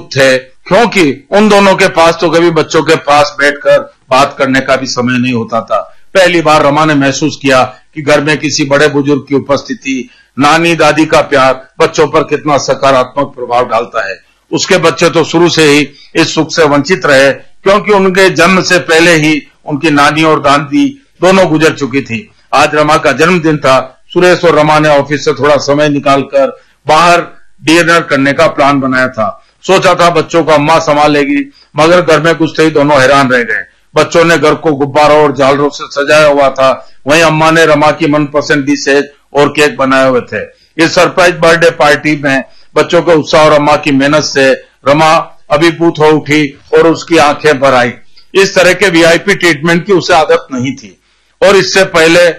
भावुक थे, क्योंकि उन दोनों के पास तो कभी बच्चों के पास बैठकर बात करने का भी समय नहीं होता था। पहली बार रमा ने महसूस किया कि घर में किसी बड़े बुजुर्ग की उपस्थिति, नानी दादी का प्यार बच्चों पर कितना सकारात्मक प्रभाव डालता है। उसके बच्चे तो शुरू से ही इस सुख से वंचित रहे, क्योंकि उनके जन्म से पहले ही उनकी नानी और दादी दोनों गुजर चुकी थी। आज रमा का जन्मदिन था। सुरेश और रमा ने ऑफिस से थोड़ा समय निकालकर बाहर डिनर करने का प्लान बनाया था। सोचा था बच्चों को अम्मा संभालेगी, मगर घर में घुसते ही दोनों हैरान रह गए। बच्चों ने घर को गुब्बारों और झालरों से सजाया हुआ था, वहीं अम्मा ने रमा की मनपसंद डिशेज और केक बनाए हुए थे। इस सरप्राइज बर्थडे पार्टी में बच्चों के उत्साह और अम्मा की मेहनत से रमा अभिभूत हो उठी और उसकी आंखें भर आई। इस तरह के वीआईपी ट्रीटमेंट की उसे आदत नहीं थी और इससे पहले